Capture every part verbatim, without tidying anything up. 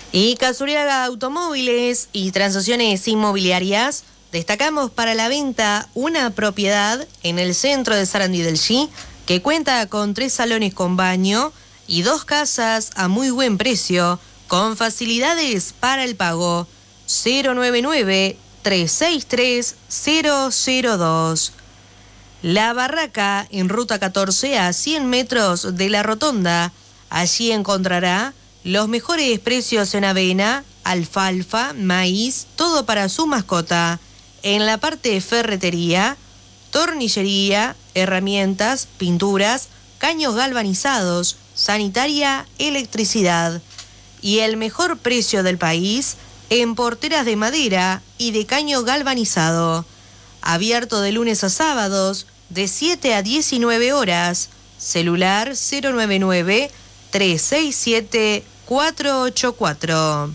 Y Casuriaga Automóviles y Transacciones Inmobiliarias, destacamos para la venta una propiedad en el centro de Sarandí del Chi que cuenta con tres salones con baño y dos casas a muy buen precio, con facilidades para el pago. cero nueve nueve, tres seis tres, cero cero dos. La Barraca, en Ruta catorce, a cien metros de la Rotonda. Allí encontrará los mejores precios en avena, alfalfa, maíz, todo para su mascota. En la parte de ferretería, tornillería, herramientas, pinturas, caños galvanizados, sanitaria, electricidad. Y el mejor precio del país en porteras de madera y de caño galvanizado. Abierto de lunes a sábados, de siete a diecinueve horas. Celular cero nueve nueve, tres seis siete, cuatro ocho cuatro.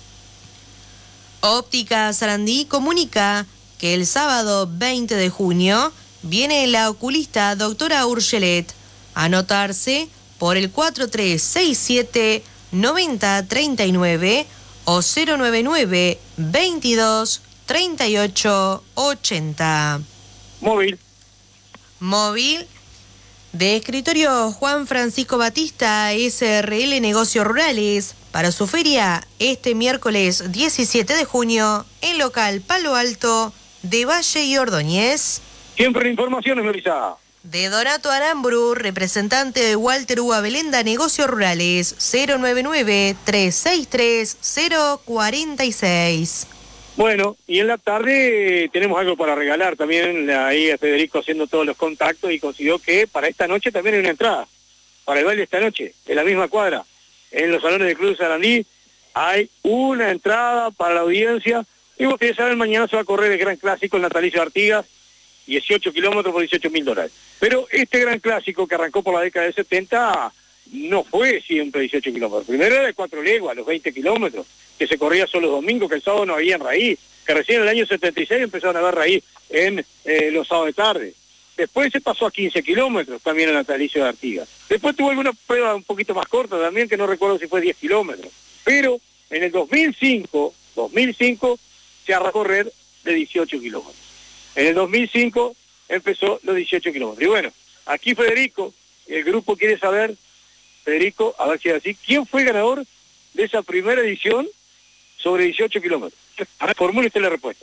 Óptica Sarandí comunica que el sábado veinte de junio viene la oculista doctora Urgelet. Anotarse por el cuatro tres seis siete, noventa treinta y nueve o cero nueve nueve, veintidós, treinta y ocho, ochenta. Móvil. Móvil de escritorio Juan Francisco Batista, S R L Negocios Rurales, para su feria este miércoles diecisiete de junio en local Palo Alto de Valle y Ordóñez. Siempre informaciones, Melissa. De Donato Aramburu, representante de Walter Uva Belenda, Negocios Rurales, cero nueve nueve, tres seis tres, cero cuatro seis. Bueno, y en la tarde eh, tenemos algo para regalar también, ahí a Federico haciendo todos los contactos y consiguió que para esta noche también hay una entrada, para el baile de esta noche, en la misma cuadra, en los salones del Club Sarandí, hay una entrada para la audiencia, y ustedes saben, mañana se va a correr el Gran Clásico, el Natalicio de Artigas, dieciocho kilómetros por dieciocho mil dólares. Pero este Gran Clásico que arrancó por la década del setenta no fue siempre dieciocho kilómetros. Primero era de cuatro leguas, los veinte kilómetros, que se corría solo los domingos, que el sábado no había en raíz, que recién en el año setenta y seis empezaron a haber raíz en eh, los sábados de tarde. Después se pasó a quince kilómetros también el Natalicio de Artigas. Después tuvo alguna prueba un poquito más corta también, que no recuerdo si fue diez kilómetros. Pero en el dos mil cinco, dos mil cinco se arrancó a correr de dieciocho kilómetros. En el dos mil cinco empezó los dieciocho kilómetros. Y bueno, aquí Federico, el grupo quiere saber, Federico, a ver si es así, ¿quién fue el ganador de esa primera edición sobre dieciocho kilómetros? A ver, formule usted la respuesta.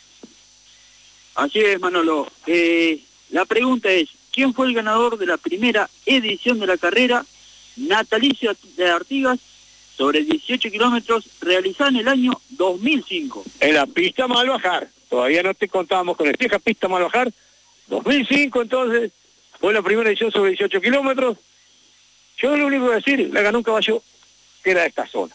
Así es, Manolo. Eh, la pregunta es, ¿quién fue el ganador de la primera edición de la carrera Natalicio de Artigas sobre dieciocho kilómetros realizada en el año dos mil cinco? En la pista Malbajar. Todavía no te contábamos con el vieja pista Malbajar. dos mil cinco entonces fue la primera edición sobre dieciocho kilómetros. Yo lo único que voy a decir, la ganó un caballo que era de esta zona.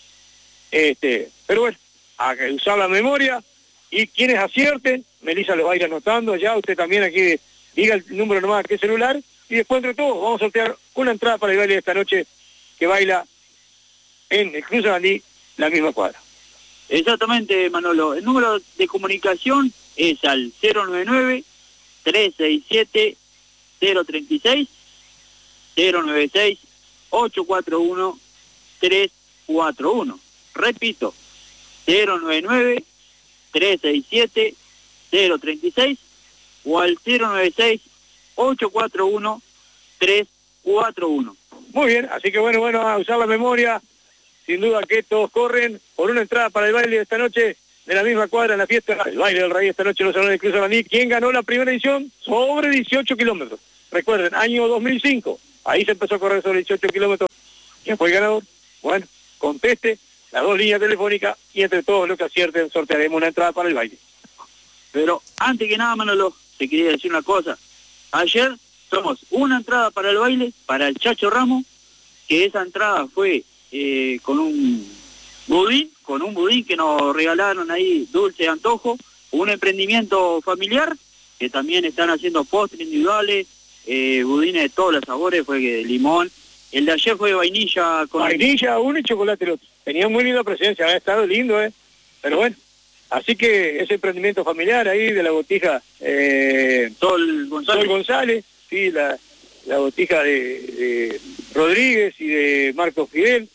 Este, pero bueno, a usar la memoria y quienes acierten, Melissa los va a ir anotando ya, usted también aquí diga el número nomás que celular y después entre todos vamos a sortear una entrada para el baile de esta noche que baila en el Club Sarandí, la misma cuadra. Exactamente, Manolo. El número de comunicación es al cero nueve nueve, tres seis siete, cero tres seis, cero nueve seis, ocho cuatro uno, tres cuatro uno. Repito, cero nueve nueve, tres seis siete, cero tres seis o al cero nueve seis, ocho cuatro uno, tres cuatro uno. Muy bien, así que bueno, bueno, a usar la memoria. Sin duda que todos corren por una entrada para el baile de esta noche de la misma cuadra en la fiesta. El baile del Rey esta noche en los salones del Club Sarandí. ¿Quién ganó la primera edición? Sobre dieciocho kilómetros. Recuerden, año dos mil cinco. Ahí se empezó a correr sobre dieciocho kilómetros. ¿Quién fue el ganador? Bueno, conteste las dos líneas telefónicas y entre todos los que acierten sortearemos una entrada para el baile. Pero antes que nada, Manolo, te quería decir una cosa. Ayer somos una entrada para el baile, para el Chacho Ramos, que esa entrada fue eh, con un budín, con un budín que nos regalaron ahí, dulce de antojo, un emprendimiento familiar, que también están haciendo postres individuales, eh, budines de todos los sabores, fue de limón. El de ayer fue de vainilla con... Vainilla, uno y chocolate el otro. Tenía muy linda presencia, ha estado lindo, ¿eh? Pero bueno, así que ese emprendimiento familiar ahí de la botija eh, Sol González, Sol González, sí, la, la botija de, de Rodríguez y de Marcos Fidel,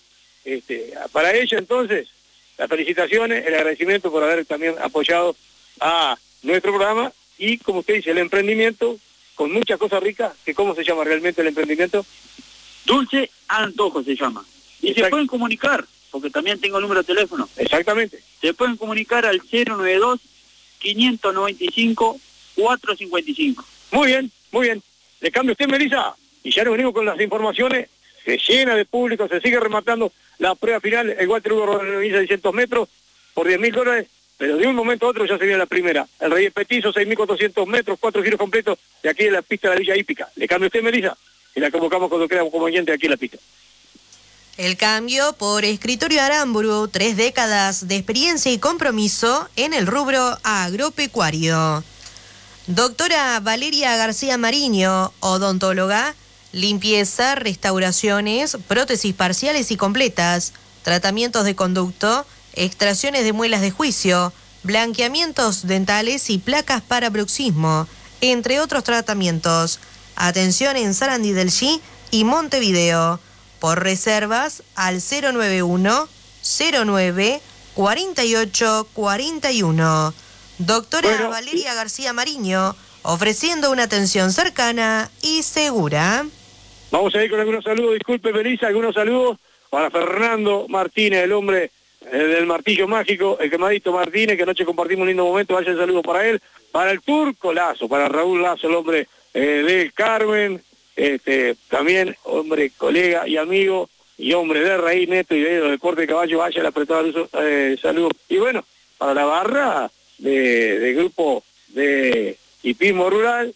Este, para ella entonces, las felicitaciones, el agradecimiento por haber también apoyado a nuestro programa y, como usted dice, el emprendimiento con muchas cosas ricas, que ¿cómo se llama realmente el emprendimiento? Dulce Antojo se llama. Y Exacto. Se pueden comunicar, porque también tengo el número de teléfono. Exactamente. Se pueden comunicar al cero nueve dos, quinientos noventa y cinco, cuatrocientos cincuenta y cinco. Muy bien, muy bien. Le cambio usted, Melissa, y ya nos venimos con las informaciones. Se llena de público, se sigue rematando la prueba final, el Walter Hugo Rodríguez seiscientos metros por diez mil dólares, pero de un momento a otro ya se viene la primera. El Rey Petizo, seis mil cuatrocientos metros, cuatro giros completos de aquí de la pista de la Villa Hípica. Le cambio usted, Melissa, y la convocamos cuando queda como oyente aquí en la pista. El cambio por Escritorio Aramburu, tres décadas de experiencia y compromiso en el rubro agropecuario. Doctora Valeria García Mariño, odontóloga, limpieza, restauraciones, prótesis parciales y completas, tratamientos de conducto, extracciones de muelas de juicio, blanqueamientos dentales y placas para bruxismo, entre otros tratamientos. Atención en Sarandí del Chi y Montevideo. Por reservas al cero nueve uno, cero nueve, cuarenta y ocho, cuarenta y uno. Doctora bueno, Valeria García Mariño, ofreciendo una atención cercana y segura. Vamos a ir con algunos saludos, disculpe Melissa, algunos saludos para Fernando Martínez, el hombre eh, del martillo mágico, el quemadito Martínez, que anoche compartimos un lindo momento, vaya el saludo para él, para el Turco Lazo, para Raúl Lazo, el hombre eh, del Carmen, este, también hombre, colega y amigo, y hombre de raíz neto y de deporte de caballo, vaya el apretado eh, saludo. Y bueno, para la barra de, de grupo de hipismo rural,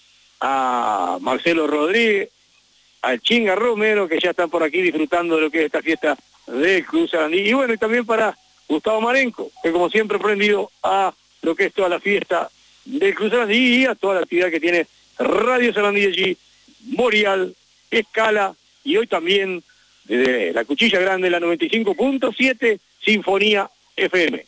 a Marcelo Rodríguez, al Chinga Romero, que ya están por aquí disfrutando de lo que es esta fiesta del Club Sarandí. Y bueno, y también para Gustavo Marenco, que como siempre prendido a lo que es toda la fiesta del Club Sarandí y a toda la actividad que tiene Radio Sarandí allí, Boreal, Escala, y hoy también desde la Cuchilla Grande, la noventa y cinco punto siete, Sinfonía F M.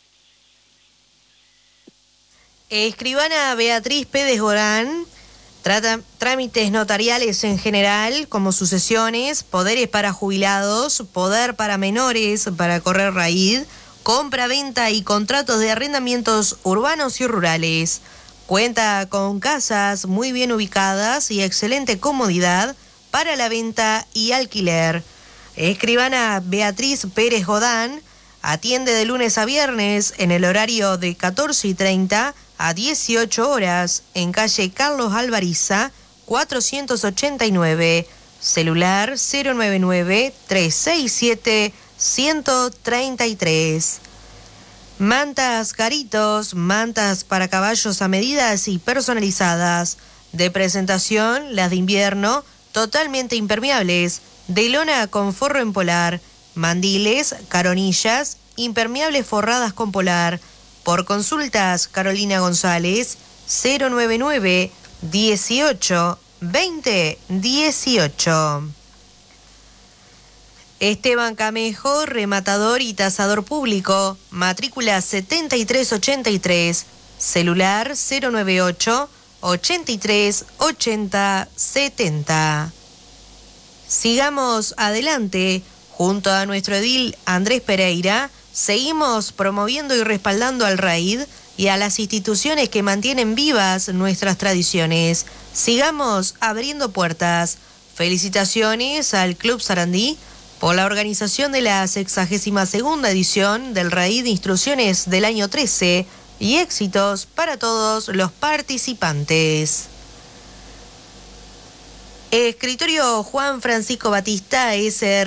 Escribana Beatriz Pérez Gorán, trata trámites notariales en general, como sucesiones, poderes para jubilados, poder para menores, para correr raíz, compra, venta y contratos de arrendamientos urbanos y rurales. Cuenta con casas muy bien ubicadas y excelente comodidad para la venta y alquiler. Escribana Beatriz Pérez Godán atiende de lunes a viernes en el horario de catorce y treinta a dieciocho horas en calle Carlos Alvariza, cuatrocientos ochenta y nueve, celular cero nueve nueve, tres seis siete, uno cero tres tres. Mantas Caritos, mantas para caballos a medidas y personalizadas. De presentación, las de invierno, totalmente impermeables, de lona con forro en polar, mandiles, caronillas, impermeables forradas con polar. Por consultas, Carolina González, cero nueve nueve, dieciocho, veinte, dieciocho. Esteban Camejo, rematador y tasador público, matrícula setenta y tres ochenta y tres, celular cero nueve ocho, ochenta y tres, ochenta, setenta. Sigamos adelante, junto a nuestro edil Andrés Pereira, seguimos promoviendo y respaldando al RAID y a las instituciones que mantienen vivas nuestras tradiciones. Sigamos abriendo puertas. Felicitaciones al Club Sarandí por la organización de la sexagésima segunda edición del RAID de Instrucciones del año trece y éxitos para todos los participantes. Escritorio Juan Francisco Batista es